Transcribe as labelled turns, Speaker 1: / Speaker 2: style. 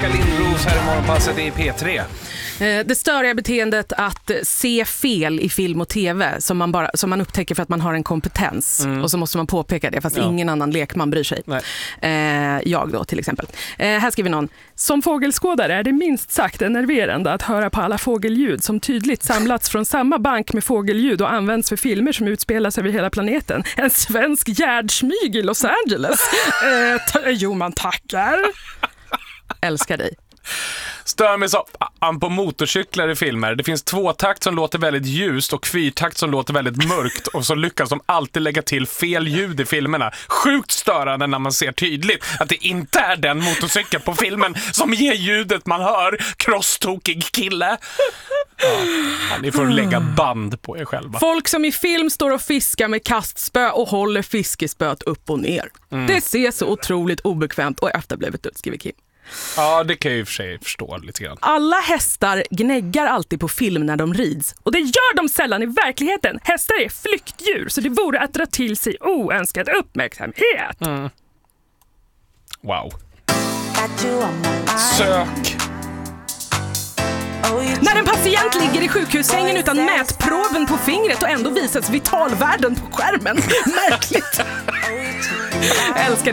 Speaker 1: Oskar Lindros här i Morgonpasset i P3.
Speaker 2: Det störiga beteendet att se fel i film och tv som man upptäcker för att man har en kompetens och så måste man påpeka det fast ingen annan lekman bryr sig. Jag då till exempel. Här skriver någon: som fågelskådare är det minst sagt enerverande att höra på alla fågelljud som tydligt samlats från samma bank med fågelljud och används för filmer som utspelas över hela planeten. En svensk gärdsmyg i Los Angeles. Jo, man tackar. Älskar dig.
Speaker 1: Stör mig så på motorcyklar i filmer. Det finns 2-takt som låter väldigt ljust och 4-takt som låter väldigt mörkt, och så lyckas de alltid lägga till fel ljud i filmerna. Sjukt störande när man ser tydligt att det inte är den motorcykeln på filmen som ger ljudet man hör. Crosstokig kille. Ja, ni får lägga band på er själva.
Speaker 2: Folk som i film står och fiskar med kastspö och håller fiskespöt upp och ner. Det ser så otroligt obekvämt och efterblivet ut, skriver Kim.
Speaker 1: Ja, det kan jag ju för sig förstå lite grann.
Speaker 2: Alla hästar gnäggar alltid på film när de rids. Och det gör de sällan i verkligheten. Hästar är flyktdjur, så det vore att dra till sig oönskad uppmärksamhet.
Speaker 1: Wow. Sök.
Speaker 2: När en patient ligger i sjukhussängen utan mätproben på fingret och ändå visas vitalvärden på skärmen. Märkligt. Jag älskar